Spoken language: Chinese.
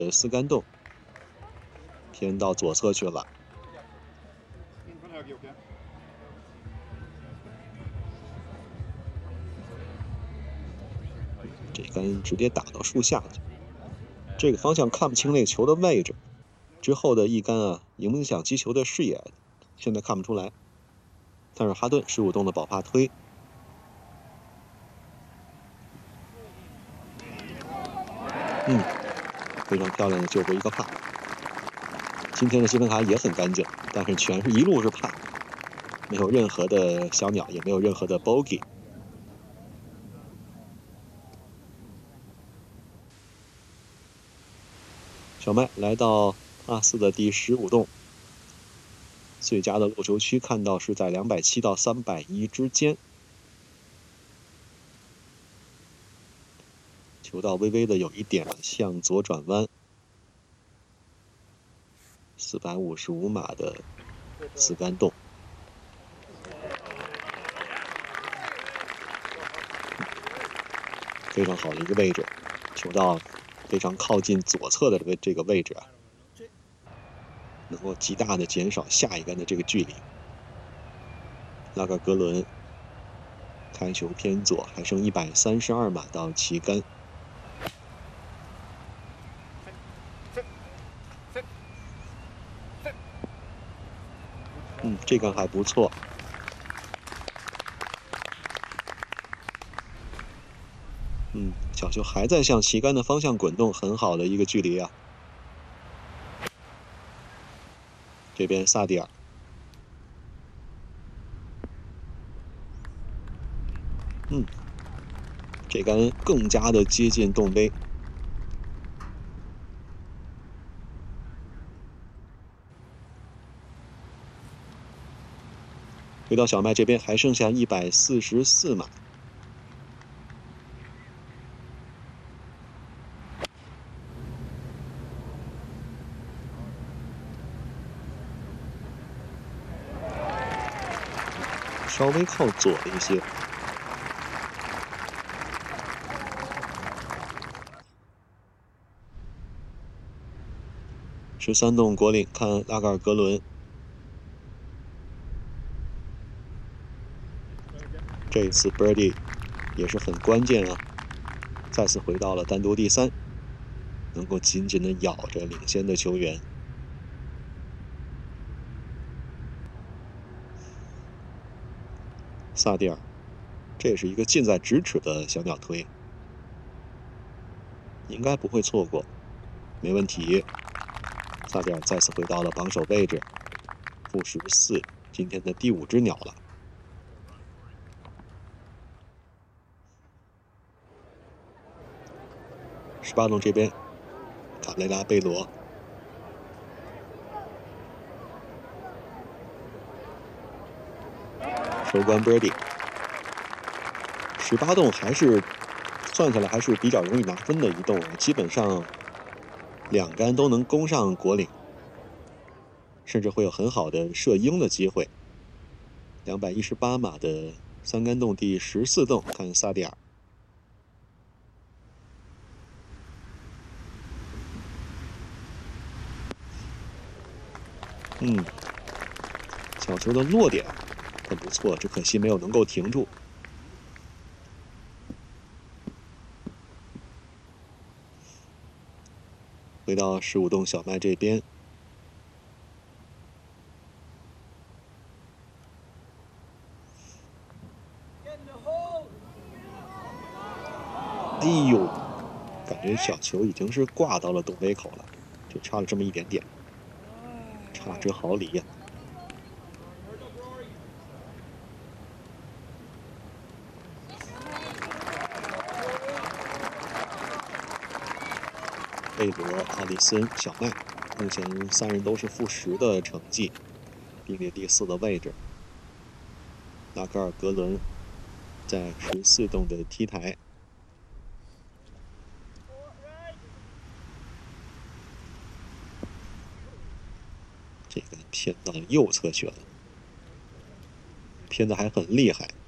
丝杆洞偏到左侧去了。这杆直接打到树下去，这个方向看不清那个球的位置。之后的一杆啊，影不影响击球的视野，现在看不出来。但是哈顿15洞的保发推，非常漂亮的救回一个帕。今天的积分卡也很干净，但是全是一路是帕，没有任何的小鸟，也没有任何的 bogey。小麦来到帕4的第15洞，最佳的落球区看到是在270到310之间，球道微微的有一点向左转弯，455码的丝杆洞，非常好的一个位置，球道非常靠近左侧的这个位置啊，能够极大的减少下一杆的这个距离。拉格尔格伦开球偏左，还剩132码到旗杆。这杆还不错。小球还在向旗杆的方向滚动，很好的一个距离啊。这边萨蒂尔，这杆更加的接近洞杯。回到小麦这边，还剩下144码。稍微靠左了一些。13洞果岭看拉格尔格伦，这一次 birdie 也是很关键啊，再次回到了单独第3，能够紧紧的咬着领先的球员。萨蒂尔，这也是一个近在咫尺的小鸟推，应该不会错过，没问题。萨蒂尔再次回到了榜首位置，负14，今天的第5只鸟了。18洞这边，卡雷拉贝罗，收官 birdie。18洞还是算下来还是比较容易拿分的一洞，基本上2杆都能攻上果岭，甚至会有很好的射鹰的机会。218码的3杆洞第14洞，看萨蒂尔。小球的落点很不错，只可惜没有能够停住。回到15洞小麦这边，哎呦，感觉小球已经是挂到了洞杯口了，就差了这么一点点，差之毫厘呀。贝罗、奥利森、小麦，目前3人都是负10的成绩，并列第4的位置。拉格尔格伦在14洞的 T 台，这个偏到右侧去了，偏的还很厉害。